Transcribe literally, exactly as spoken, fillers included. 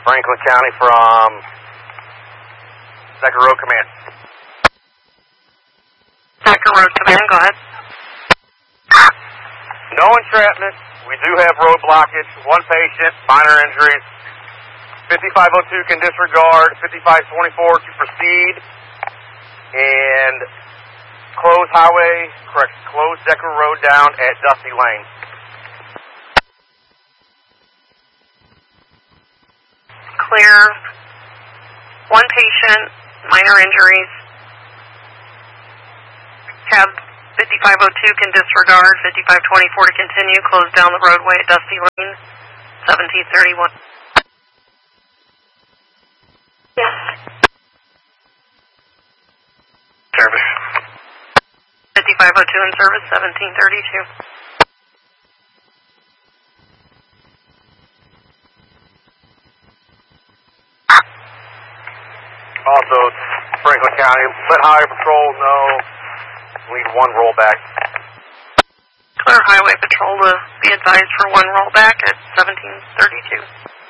Franklin County from Decker Road Command. Decker Road Command, go ahead. No entrapment. We do have road blockage. One patient, minor injuries. fifty-five oh two can disregard. fifty-five twenty-four to proceed. And close highway, correct, close Decker Road down at Dusty Lane. Clear. One patient, minor injuries. Have fifty-five oh two can disregard. fifty-five twenty-four to continue. Close down the roadway at Dusty Lane. seventeen thirty-one. Yes. Service. fifty-five oh two in service, seventeen thirty-two. Also, Franklin County, let Highway Patrol know we need one rollback. Clear Highway Patrol to be advised for one rollback at seventeen thirty-two.